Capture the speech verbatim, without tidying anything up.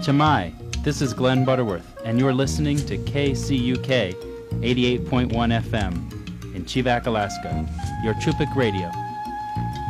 Chamai, this is Glenn Butterworth, and you're listening to K C U K eighty-eight point one F M in Chivak, Alaska, your Chupik Radio.